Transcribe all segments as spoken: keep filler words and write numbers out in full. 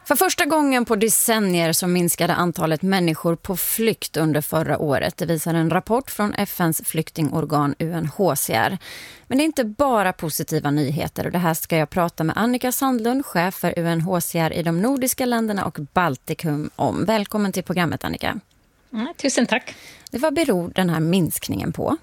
För första gången på decennier så minskade antalet människor på flykt under förra året. Det visar en rapport från F N:s flyktingorgan U N H C R. Men det är inte bara positiva nyheter och det här ska jag prata med Annika Sandlund, chef för U N H C R i de nordiska länderna och Baltikum om. Välkommen till programmet, Annika. Ja, tusen tack. Det vad beror den här minskningen på?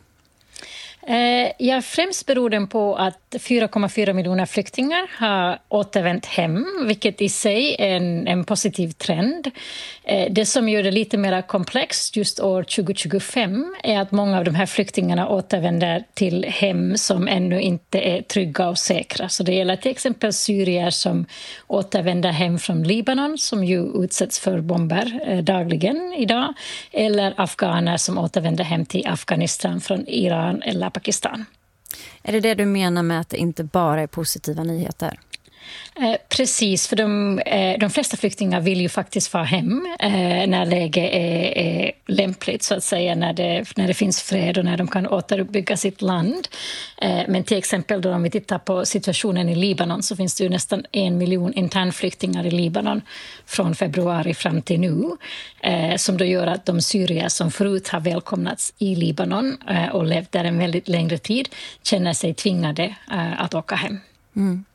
Eh, ja, främst beror den på att fyra komma fyra miljoner flyktingar har återvänt hem, vilket i sig är en, en positiv trend. Eh, det som gör det lite mer komplext just år tjugo tjugofem är att många av de här flyktingarna återvänder till hem som ännu inte är trygga och säkra. Så det gäller till exempel syrier som återvänder hem från Libanon, som ju utsätts för bomber eh, dagligen idag, eller afghaner som återvänder hem till Afghanistan från Iran eller Pakistan. Är det det du menar med att det inte bara är positiva nyheter? Eh, precis, för de, eh, de flesta flyktingar vill ju faktiskt få hem eh, när läget är, är lämpligt, så att säga, när det, när det finns fred och när de kan återuppbygga sitt land. Eh, men till exempel då om vi tittar på situationen i Libanon så finns det ju nästan en miljon internflyktingar i Libanon från februari fram till nu, eh, som då gör att de syrier som förut har välkomnats i Libanon eh, och levt där en väldigt längre tid känner sig tvingade eh, att åka hem. Mm.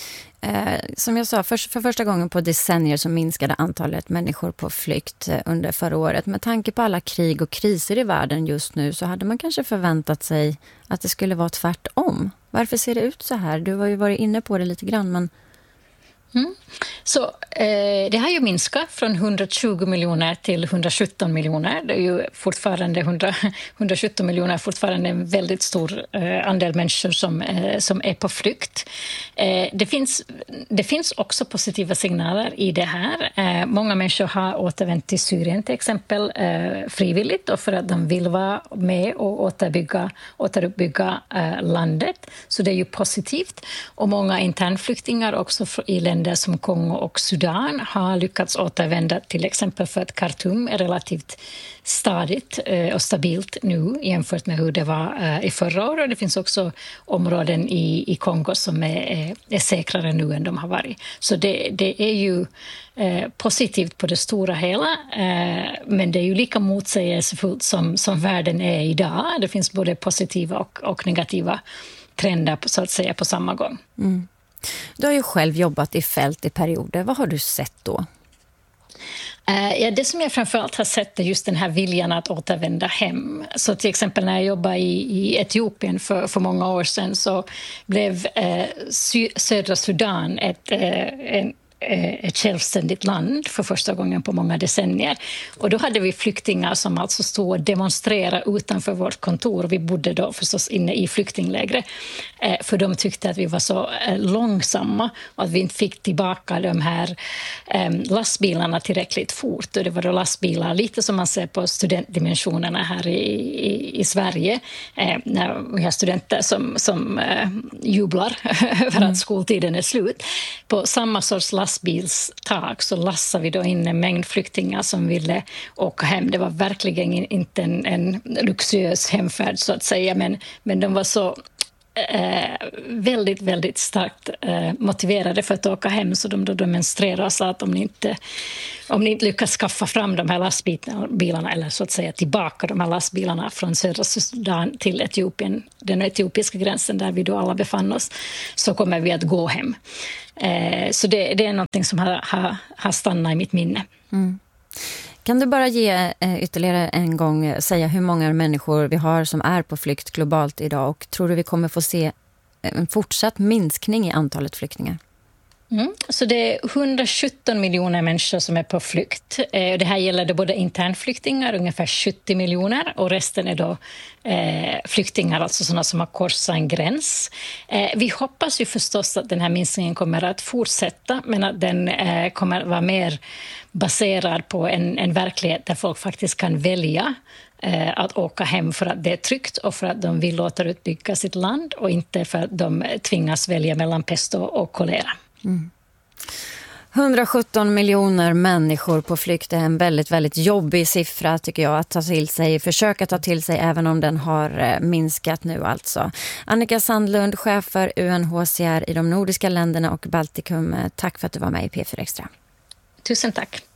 Eh, som jag sa, för, för första gången på decennier så minskade antalet människor på flykt eh, under förra året. Med tanke på alla krig och kriser i världen just nu så hade man kanske förväntat sig att det skulle vara tvärtom. Varför ser det ut så här? Du har ju varit inne på det lite grann, men... Mm. Så eh, det har ju minskat från hundratjugo miljoner till hundrasjutton miljoner. Det är ju fortfarande hundra, hundrasjutton miljoner, fortfarande en väldigt stor eh, andel människor som, eh, som är på flykt. Eh, det, finns, det finns också positiva signaler i det här. Eh, många människor har återvänt till Syrien till exempel eh, frivilligt och för att de vill vara med och återbygga, återuppbygga eh, landet. Så det är ju positivt. Och många internflyktingar också i länder som Kongo och Sudan har lyckats återvända, till exempel för att Khartoum är relativt stadigt och stabilt nu jämfört med hur det var i förra året. Det finns också områden i, i Kongo som är, är säkrare nu än de har varit. Så det, det är ju eh, positivt på det stora hela, eh, men det är ju lika motsägelsefullt som, som världen är idag. Det finns både positiva och, och negativa trender så att säga på samma gång. Mm. Du har ju själv jobbat i fält i perioder. Vad har du sett då? Uh, ja, det som jag framförallt har sett är just den här viljan att återvända hem. Så till exempel när jag jobbade i, i Etiopien för, för många år sedan så blev uh, sy- södra Sudan ett, uh, en ett självständigt land för första gången på många decennier. Och då hade vi flyktingar som alltså stod och demonstrerade utanför vårt kontor. Vi bodde då förstås inne i flyktinglägret. För de tyckte att vi var så långsamma och att vi inte fick tillbaka de här lastbilarna tillräckligt fort. Och det var då lastbilar, lite som man ser på studentdimensionerna här i, i, i Sverige. När vi har studenter som, som jublar för att skoltiden är slut. På samma sorts lastbilar lastbilstag så lassade vi då in en mängd flyktingar som ville åka hem. Det var verkligen inte en, en luxuös hemfärd så att säga, men, men de var så eh, väldigt, väldigt starkt eh, motiverade för att åka hem, så de då demonstrerade och sa att om ni inte, om ni inte lyckas skaffa fram de här lastbilarna eller så att säga tillbaka de här lastbilarna från södra Sudan till Etiopien, den etiopiska gränsen där vi då alla befann oss, så kommer vi att gå hem. Eh, så det, det är något som har, har, har stannat i mitt minne. Mm. Kan du bara ge eh, ytterligare en gång säga hur många människor vi har som är på flykt globalt idag, och tror du vi kommer få se en fortsatt minskning i antalet flyktingar? Mm. Så det är hundrasjutton miljoner människor som är på flykt. Eh, det här gäller det både internflyktingar, ungefär sjuttio miljoner, och resten är då eh, flyktingar, alltså sådana som har korsat en gräns. Eh, vi hoppas ju förstås att den här minskningen kommer att fortsätta, men att den eh, kommer att vara mer baserad på en, en verklighet där folk faktiskt kan välja eh, att åka hem för att det är tryggt och för att de vill återuppbygga sitt land, och inte för att de tvingas välja mellan pest och kolera. Mm. hundrasjutton miljoner människor på flykt är en väldigt, väldigt jobbig siffra tycker jag att ta till sig, försöka ta till sig, även om den har minskat nu alltså. Annika Sandlund, chef för U N H C R i de nordiska länderna och Baltikum, tack för att du var med i P fyra Extra. Tusen tack.